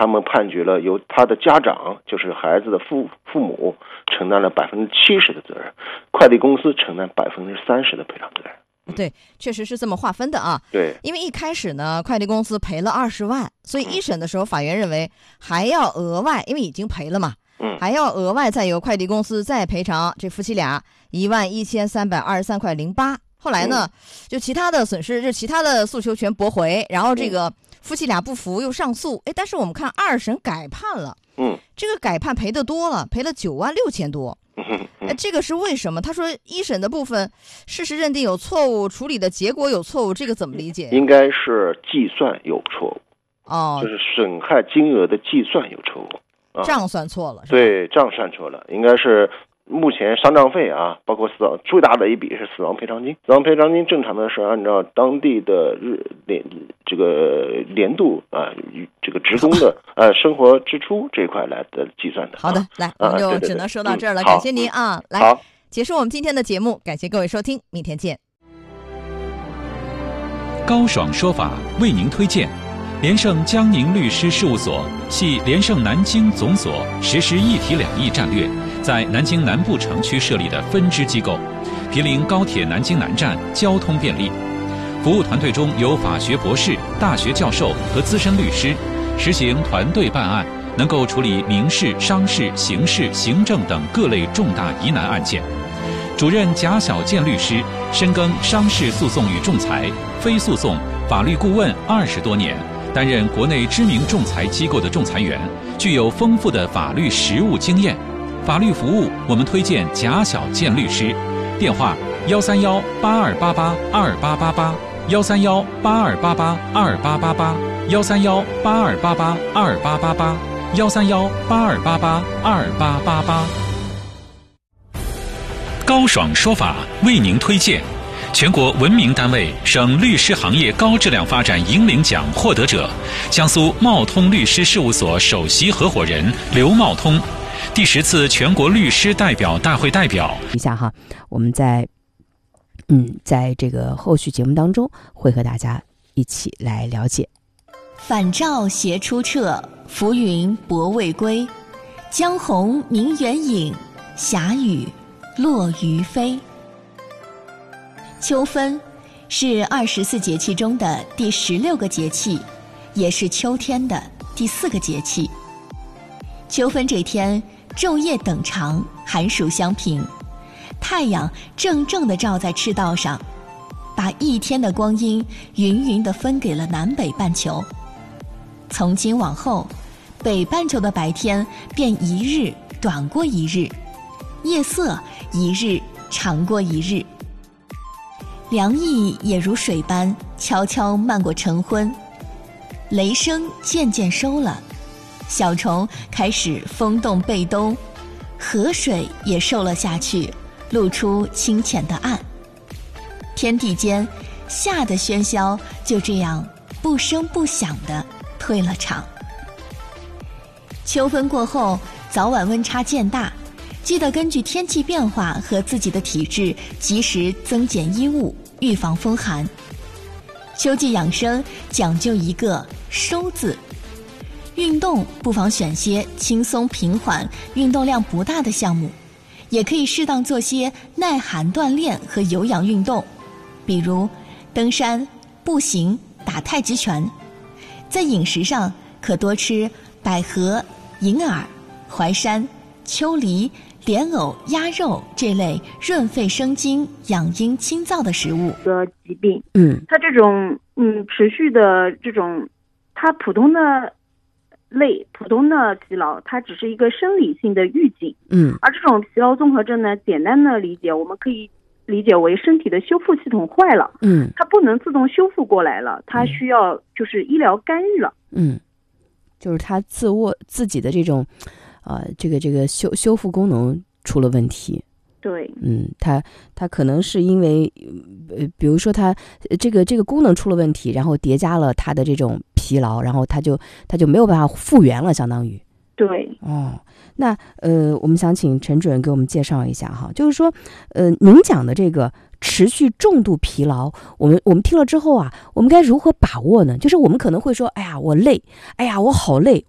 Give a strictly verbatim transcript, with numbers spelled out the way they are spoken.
他们判决了由他的家长，就是孩子的父父母承担了百分之七十的责任，快递公司承担百分之三十的赔偿责任。 对，确实是这么划分的啊。 对， 因为一开始呢，快递公司赔了二十万，所以一审的时候，法院认为还要额外，因为已经赔了嘛， 嗯， 还要额外再由快递公司再赔偿这夫妻俩一万一千三百二十三块零八。后来呢，就其他的损失，就其他的诉求全驳回，然后这个夫妻俩不服又上诉，哎，但是我们看二审改判了， 嗯， 这个改判赔的多了，赔了九万六千多。哎，这个是为什么？他说一审的部分事实认定有错误，处理的结果有错误，这个怎么理解？ 应该是计算有错误， 哦， 就是损害金额的计算有错误，啊、 账算错了。 对，账算错了，应该是目前丧葬费啊，包括死亡最大的一笔是死亡赔偿金。死亡赔偿金正常的是按照当地的日年这个年度啊，这个职工的呃生活支出这一块来的计算的。 好的，来，我们就只能说到这儿了，啊、对对对，感谢您啊！ 嗯、 来， 好， 结束我们今天的节目，感谢各位收听，明天见。 高爽说法为您推荐。联盛江宁律师事务所系联盛南京总所实施一体两翼战略，在南京南部城区设立的分支机构，毗邻高铁南京南站，交通便利。服务团队中有法学博士、大学教授和资深律师，实行团队办案，能够处理民事、商事、刑事、行政等各类重大疑难案件。主任贾小健律师深耕商事诉讼与仲裁、非诉讼、法律顾问二十多年，担任国内知名仲裁机构的仲裁员，具有丰富的法律实务经验。法律服务我们推荐贾小健律师，电话幺三幺八二八八二八八八，幺三幺八二八八二八八八，幺三幺八二八八二八八八，幺三幺八二八八二八八八。高爽说法为您推荐。全国闻名单位省律师行业高质量发展引领奖获得者，江苏茂通律师事务所首席合伙人刘茂通，第十次全国律师代表大会代表。 一下哈，我们在嗯，在这个后续节目当中会和大家一起来了解。 反照斜出澈，浮云薄未归，江红明远影，霞雨落于飞。秋分是二十四节气中的第十六个节气，也是秋天的第四个节气。秋分这天，昼夜等长，寒暑相平，太阳正正地照在赤道上，把一天的光阴匀匀地分给了南北半球。从今往后，北半球的白天便一日短过一日，夜色一日长过一日。凉意也如水般悄悄漫过晨昏，雷声渐渐收了，小虫开始风动背东，河水也瘦了下去，露出清浅的岸。天地间夏的喧嚣就这样不声不响地退了场。秋分过后，早晚温差渐大，记得根据天气变化和自己的体质及时增减衣物，预防风寒。秋季养生讲究一个收字，运动不妨选些轻松平缓、运动量不大的项目，也可以适当做些耐寒锻炼和有氧运动，比如登山、步行、打太极拳。在饮食上可多吃百合、银耳、淮山、秋梨、莲藕、鸭肉这类润肺生津、养阴清燥的食物。 的疾病， 嗯， 它这种嗯持续的这种，它普通的累、普通的疲劳，它只是一个生理性的预警， 嗯， 而这种疲劳综合症呢，简单的理解，我们可以理解为身体的修复系统坏了， 嗯， 它不能自动修复过来了，它需要就是医疗干预了， 嗯，就是它自我自己的这种。呃，这个这个修修复功能出了问题， 对， 嗯，它它可能是因为，呃，比如说它这个这个功能出了问题，然后叠加了它的这种疲劳，然后它就它就没有办法复原了，相当于， 对， 哦，那呃，我们想请陈主任给我们介绍一下哈，就是说，呃，您讲的这个持续重度疲劳，我们我们听了之后啊，我们该如何把握呢？就是我们可能会说，哎呀，我累，哎呀，我好累，